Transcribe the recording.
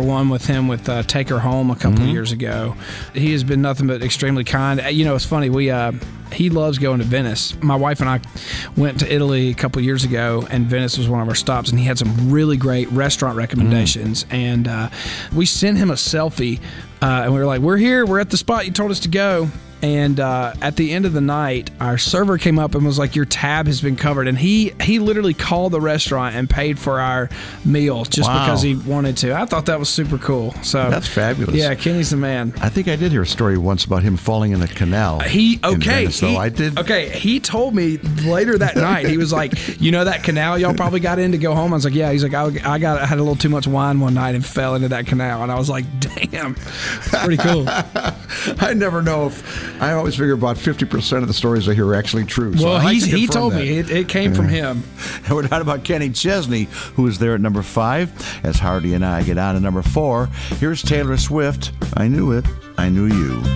one with him with Take Her Home a couple of years ago. He has been nothing but extremely kind. You know, it's funny. He loves going to Venice. My wife and I went to Italy a couple of years ago, and Venice was one of our stops, and he had some really great restaurant recommendations. And we sent him a selfie, and we were like, we're here. We're at the spot you told us to go. And at the end of the night, our server came up and was like, your tab has been covered. And he literally called the restaurant and paid for our meal just because he wanted to. I thought that was super cool. So that's fabulous. Yeah, Kenny's the man. I think I did hear a story once about him falling in a canal. He told me later that night, he was like, you know that canal y'all probably got in to go home? I was like, yeah. He's like, I had a little too much wine one night and fell into that canal. And I was like, damn, pretty cool. I never know if... I always figure about 50% of the stories I hear are actually true. So well, he told me it came from him. And we're talking about Kenny Chesney, who is there at number 5, as Hardy and I get on to number 4. Here's Taylor Swift, I Knew It, I Knew You.